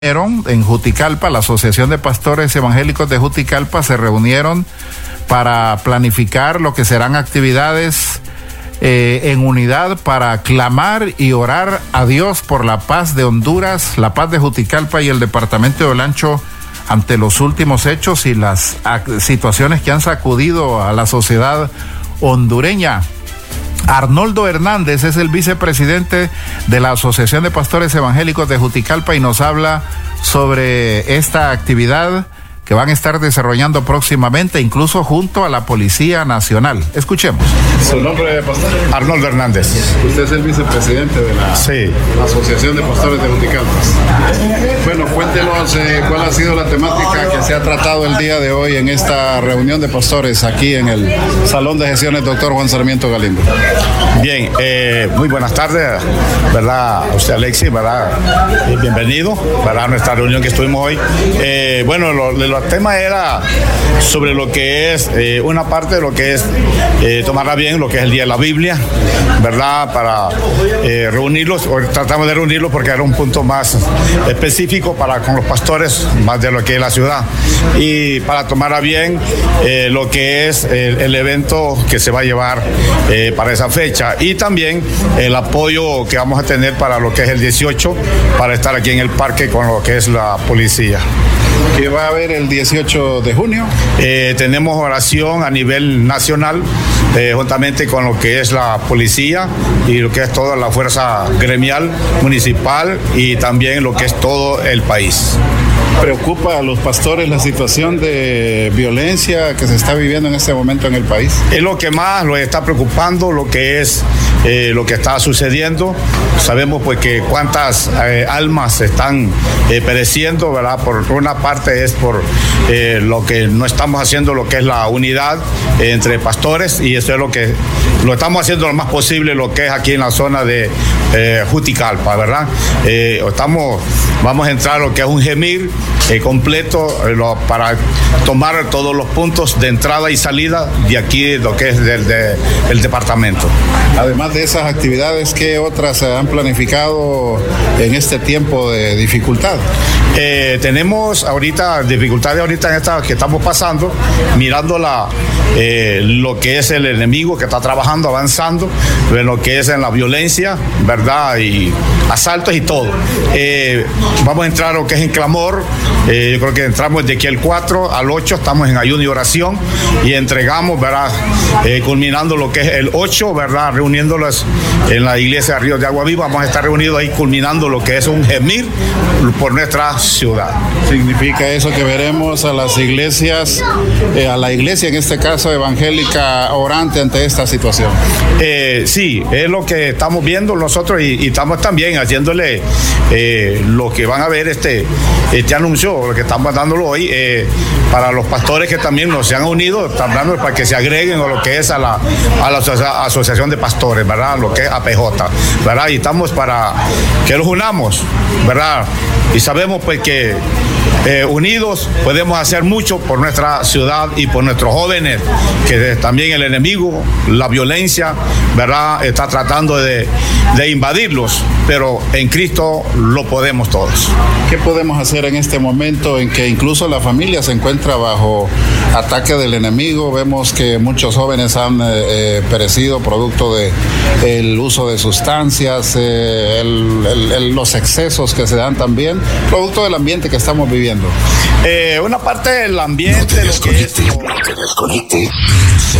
En Juticalpa, la Asociación de Pastores Evangélicos de Juticalpa se reunieron para planificar lo que serán actividades en unidad para clamar y orar a Dios por la paz de Honduras, la paz de Juticalpa y el departamento de Olancho ante los últimos hechos y las situaciones que han sacudido a la sociedad hondureña. Arnoldo Hernández es el vicepresidente de la Asociación de Pastores Evangélicos de Juticalpa y nos habla sobre esta actividad que van a estar desarrollando próximamente, incluso junto a la Policía Nacional. Escuchemos. ¿Su nombre, pastor? Arnoldo Hernández. Usted es el vicepresidente de la Asociación de Pastores de Juticalpa. Bueno, cuéntenos cuál ha sido la temática que se ha tratado el día de hoy en esta reunión de pastores aquí en el Salón de Gestiones Dr. Juan Sarmiento Galindo. Bien, muy buenas tardes, ¿verdad? Usted, Alexis, ¿verdad? Bienvenido, ¿verdad? A nuestra reunión que estuvimos hoy. Bueno, el tema era sobre lo que es una parte de lo que es tomarla bien, lo que es el Día de la Biblia, ¿verdad? Para reunirlos, o tratamos de reunirlos porque era un punto más específico con los pastores, más de lo que es la ciudad, y para tomar a bien lo que es el evento que se va a llevar para esa fecha, y también el apoyo que vamos a tener para lo que es el 18, para estar aquí en el parque con lo que es la policía. ¿Qué va a haber el 18 de junio? Tenemos oración a nivel nacional, juntamente con lo que es la policía y lo que es toda la fuerza gremial, municipal y también lo que es todo el país. ¿Preocupa a los pastores la situación de violencia que se está viviendo en este momento en el país? Es lo que más lo está preocupando, lo que es lo que está sucediendo. Sabemos pues que cuántas almas están pereciendo, ¿verdad? Por una parte es por lo que no estamos haciendo, lo que es la unidad entre pastores, y eso es lo que lo estamos haciendo lo más posible, lo que es aquí en la zona de Juticalpa, ¿verdad? Vamos a entrar a lo que es un gemir completo para tomar todos los puntos de entrada y salida de aquí, lo que es del departamento. Además de esas actividades, ¿qué otras se han planificado en este tiempo de dificultad? Tenemos dificultades en esta que estamos pasando, mirando lo que es el enemigo que está trabajando, avanzando, en lo que es en la violencia, ¿verdad? Y asaltos y todo. Vamos a entrar a lo que es en clamor. Yo creo que entramos de aquí al 4 al 8, estamos en ayuno y oración y entregamos, ¿verdad? Culminando lo que es el 8, ¿verdad? Reuniéndolos en la iglesia de Ríos de Agua Viva. Vamos a estar reunidos ahí culminando lo que es un gemir por nuestra ciudad. ¿Significa eso que veremos a las iglesias, a la iglesia en este caso evangélica, orante ante esta situación? Sí, es lo que estamos viendo nosotros y estamos también haciéndole lo que van a ver este anuncio, lo que estamos dándolo hoy, para los pastores que también nos se han unido, están dando para que se agreguen a lo que es a la asociación de pastores, ¿verdad? Lo que es APJ, ¿verdad? Y estamos para que los unamos, ¿verdad? Y sabemos pues que unidos podemos hacer mucho por nuestra ciudad y por nuestros jóvenes, que también el enemigo, la violencia, ¿verdad? Está tratando de invadirlos, pero en Cristo lo podemos todos. ¿Qué podemos hacer en este momento en que incluso la familia se encuentra bajo ataque del enemigo? Vemos que muchos jóvenes han perecido producto del uso de sustancias, los excesos que se dan también, producto del ambiente que estamos viviendo. Una parte del ambiente... No te desconecte.